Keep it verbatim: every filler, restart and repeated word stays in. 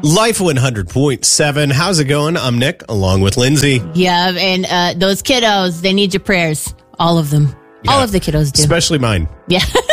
Life one hundred point seven. How's it going? I'm Nick, along with Lindsay. Yeah, and uh, those kiddos, they need your prayers. All of them. Yeah. All of the kiddos do. Especially mine. Yeah.